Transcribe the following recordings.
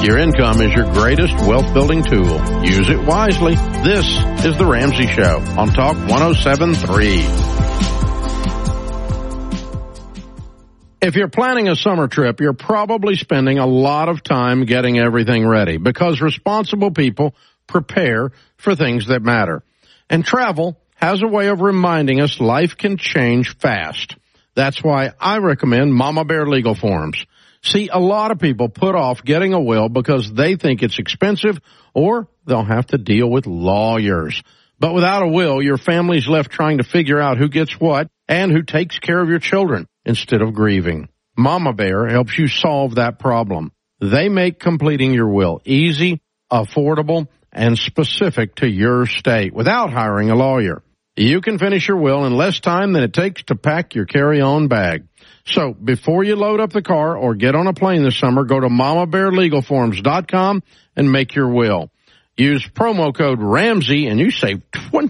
Your income is your greatest wealth-building tool. Use it wisely. This is The Ramsey Show on Talk 107.3. If you're planning a summer trip, you're probably spending a lot of time getting everything ready because responsible people prepare for things that matter. And travel has a way of reminding us life can change fast. That's why I recommend Mama Bear Legal Forms. See, a lot of people put off getting a will because they think it's expensive or they'll have to deal with lawyers. But without a will, your family's left trying to figure out who gets what and who takes care of your children instead of grieving. Mama Bear helps you solve that problem. They make completing your will easy, affordable, and specific to your state without hiring a lawyer. You can finish your will in less time than it takes to pack your carry-on bag. So before you load up the car or get on a plane this summer, go to MamaBearLegalForms.com and make your will. Use promo code Ramsey and you save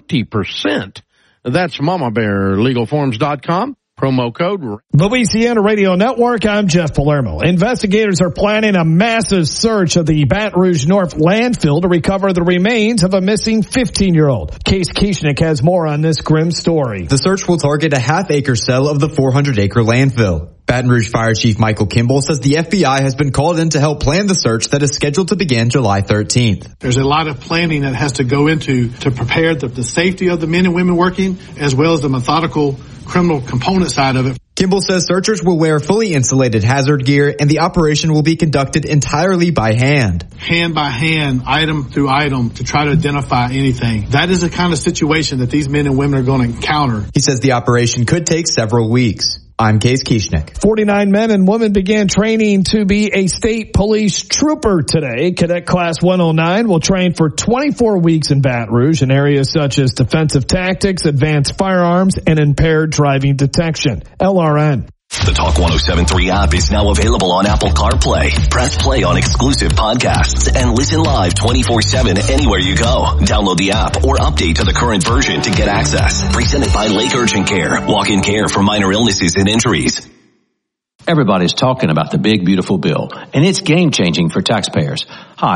20%. That's MamaBearLegalForms.com. Promo code Louisiana Radio Network. I'm Jeff Palermo. Investigators are planning a massive search of the Baton Rouge North landfill to recover the remains of a missing 15-year-old. Case Kieschnick has more on this grim story. The search will target a half-acre cell of the 400-acre landfill. Baton Rouge Fire Chief Michael Kimball says the FBI has been called in to help plan the search that is scheduled to begin July 13th. There's a lot of planning that has to go into to prepare the safety of the men and women working, as well as the methodical criminal component side of it. Kimball says searchers will wear fully insulated hazard gear and the operation will be conducted entirely by hand. Hand by hand, item through item, to try to identify anything. That is the kind of situation that these men and women are going to encounter. He says the operation could take several weeks. I'm Case Kieschnick. 49 men and women began training to be a state police trooper today. Cadet Class 109 will train for 24 weeks in Baton Rouge in areas such as defensive tactics, advanced firearms, and impaired driving detection. LRN. The Talk 107.3 app is now available on Apple CarPlay. Press play on exclusive podcasts and listen live 24/7 anywhere you go. Download the app or update to the current version to get access. Presented by Lake Urgent Care. Walk-in care for minor illnesses and injuries. Everybody's talking about the big, beautiful bill, and it's game-changing for taxpayers. Hi.